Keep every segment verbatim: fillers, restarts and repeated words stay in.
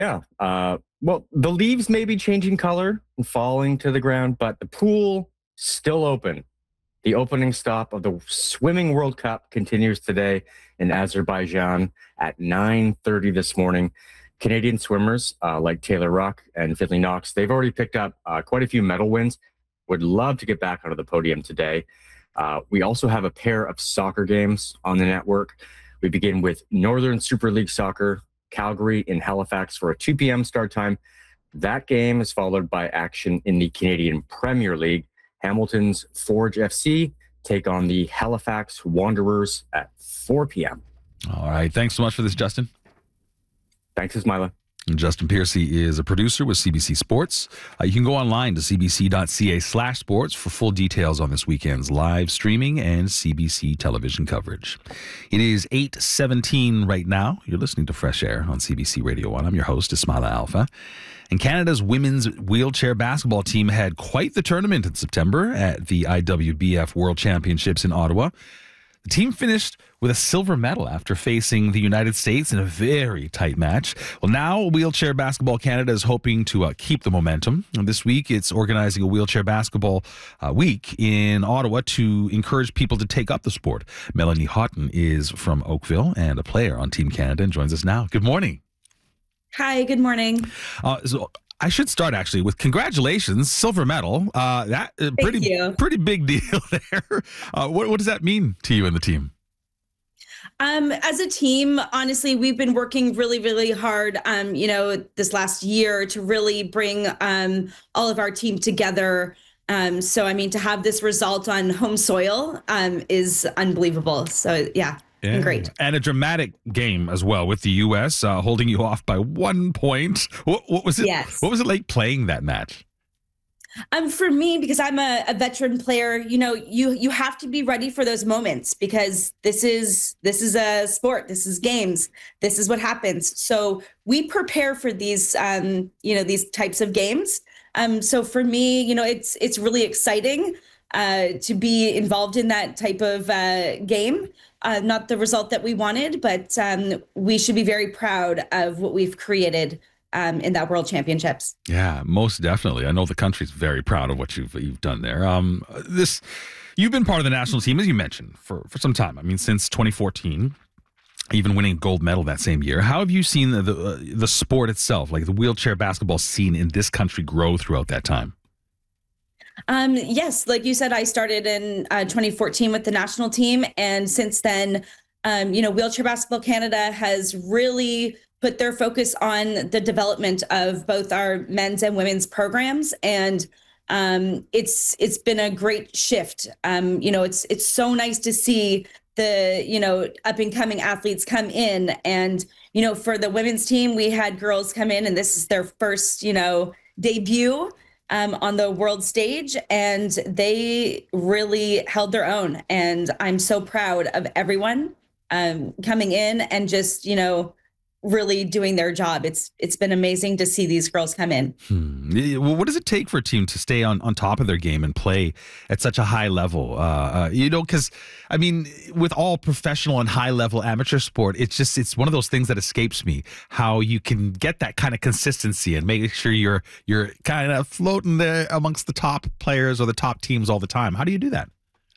Yeah. Uh, well, the leaves may be changing color and falling to the ground, but the pool still open. The opening stop of the Swimming World Cup continues today in Azerbaijan at nine thirty this morning. Canadian swimmers uh, like Taylor Ruck and Finley Knox, they've already picked up uh, quite a few medal wins. Would love to get back onto the podium today. Uh, we also have a pair of soccer games on the network. We begin with Northern Super League Soccer, Calgary in Halifax for a two p.m. start time. That game is followed by action in the Canadian Premier League. Hamilton's Forge F C take on the Halifax Wanderers at four p.m. All right. Thanks so much for this, Justin. Thanks, Ismaila. Justin Piercy is a producer with C B C Sports. Uh, you can go online to cbc.ca slash sports for full details on this weekend's live streaming and C B C television coverage. It is eight seventeen right now. You're listening to Fresh Air on C B C Radio one. I'm your host, Ismaila Alfa. And Canada's women's wheelchair basketball team had quite the tournament in September at the I W B F World Championships in Ottawa. The team finished with a silver medal after facing the United States in a very tight match. Well, now Wheelchair Basketball Canada is hoping to uh, keep the momentum. And this week, it's organizing a wheelchair basketball uh, week in Ottawa to encourage people to take up the sport. Melanie Houghton is from Oakville and a player on Team Canada and joins us now. Good morning. Hi, good morning. Uh, so I should start actually with congratulations, silver medal. Uh, that uh, pretty you. pretty big deal there. Uh, what what does that mean to you and the team? Um, as a team, honestly, we've been working really, really hard, um, you know, this last year to really bring um, all of our team together. Um, so, I mean, to have this result on home soil um, is unbelievable. So, yeah. Yeah. Great. And a dramatic game as well with the U S uh, holding you off by one point. What, what was it? Yes. What was it like playing that match? Um, for me, because I'm a, a veteran player, you know, you you have to be ready for those moments because this is this is a sport. This is games. This is what happens. So we prepare for these, um, you know, these types of games. Um, so for me, you know, it's it's really exciting uh, to be involved in that type of uh, game. Uh, not the result that we wanted, but um, we should be very proud of what we've created um, in that World Championships. Yeah, most definitely. I know the country's very proud of what you've you've done there. Um, this, you've been part of the national team, as you mentioned, for, for some time. I mean, since twenty fourteen, even winning gold medal that same year. How have you seen the the, uh, the sport itself, like the wheelchair basketball scene in this country, grow throughout that time? Um, yes, like you said, I started in uh, twenty fourteen with the national team. And since then, um, you know, Wheelchair Basketball Canada has really put their focus on the development of both our men's and women's programs. And um, it's it's been a great shift. Um, you know, it's it's so nice to see the, you know, up and coming athletes come in. And, you know, for the women's team, we had girls come in and this is their first, you know, debut Um, on the world stage, and they really held their own. And I'm so proud of everyone um, coming in and just, you know, really doing their job. It's it's been amazing to see these girls come in. Hmm. Well, what does it take for a team to stay on, on top of their game and play at such a high level? Uh, uh, you know, because I mean, with all professional and high level amateur sport, it's just it's one of those things that escapes me. How you can get that kind of consistency and make sure you're you're kind of floating there amongst the top players or the top teams all the time. How do you do that?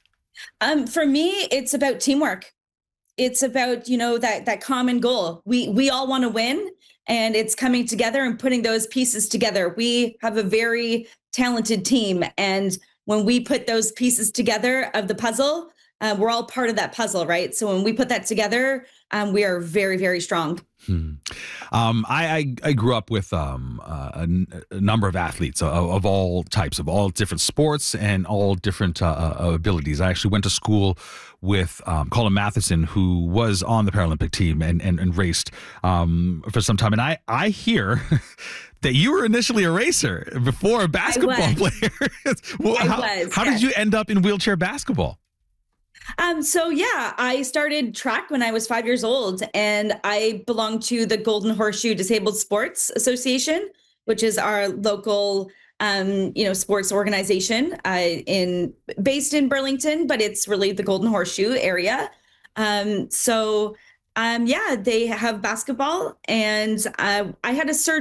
Um, for me, it's about teamwork. It's about, you know, that that common goal. We we all want to win, and it's coming together and putting those pieces together. We have a very talented team, and when we put those pieces together of the puzzle, uh, we're all part of that puzzle, right? So when we put that together, um, we are very, very strong. Hmm. Um, I, I I grew up with um, uh, a, n- a number of athletes of, of all types, of all different sports and all different uh, uh, abilities. I actually went to school with um, Colin Matheson, who was on the Paralympic team and and, and raced um, for some time. And I I hear that you were initially a racer before a basketball player. well, I how was, how yes. did you end up in wheelchair basketball? Um, so yeah, I started track when I was five years old, and I belong to the Golden Horseshoe Disabled Sports Association, which is our local, um, you know, sports organization uh, in based in Burlington, but it's really the Golden Horseshoe area. Um, so um, yeah, they have basketball, and uh, I had a surgery.